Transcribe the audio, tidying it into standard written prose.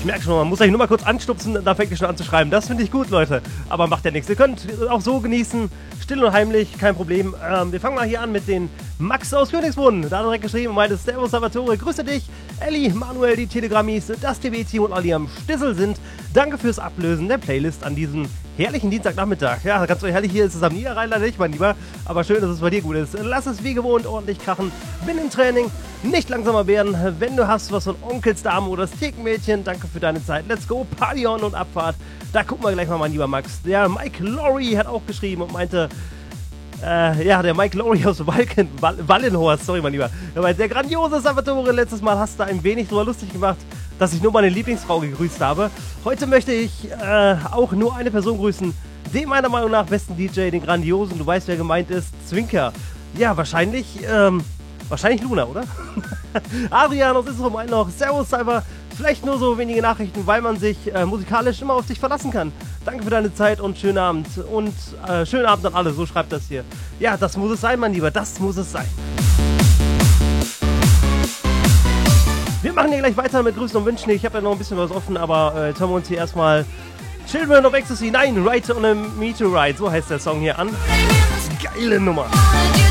Ich merke schon, man muss euch nur mal kurz anstupsen, da fängt ihr schon an zu schreiben. Das finde ich gut, Leute. Aber macht ja nichts. Ihr könnt auch so genießen, still und heimlich, kein Problem. Wir fangen mal hier an mit den Max aus Königsbrunn. Da hat er direkt geschrieben und meinte, Servus Salvatore, grüße dich. Elli, Manuel, die Telegrammis, das TV-Team und alle am Stissel sind. Danke fürs Ablösen der Playlist an diesem herrlichen Dienstagnachmittag. Ja, ganz so herrlich hier ist es am Niederrhein leider nicht, mein Lieber. Aber schön, dass es bei dir gut ist. Lass es wie gewohnt ordentlich krachen. Bin im Training. Nicht langsamer werden. Wenn du hast was von Onkelsdame oder das Thekenmädchen, danke für deine Zeit. Let's go. Party on und Abfahrt. Da gucken wir gleich mal, mein lieber Max. Der Mike Laurie hat auch geschrieben und meinte, der Mike Laurie aus Wallenhorst, sorry, mein Lieber. Er meinte, der grandiose Salvatore, letztes Mal hast du ein wenig drüber lustig gemacht, dass ich nur meine Lieblingsfrau gegrüßt habe. Heute möchte ich auch nur eine Person grüßen, den meiner Meinung nach besten DJ, den grandiosen, du weißt, wer gemeint ist, Zwinker. Ja, wahrscheinlich Luna, oder? Adrian aus Israel meint noch, Servus Cyber, vielleicht nur so wenige Nachrichten, weil man sich musikalisch immer auf dich verlassen kann. Danke für deine Zeit und schönen Abend. Und schönen Abend an alle, so schreibt das hier. Ja, das muss es sein, mein Lieber, das muss es sein. Wir machen hier gleich weiter mit Grüßen und Wünschen. Ich habe ja noch ein bisschen was offen, aber jetzt hören wir uns hier erstmal Children of Ecstasy, nein, Ride on a Meteorite, so heißt der Song hier an. Geile Nummer.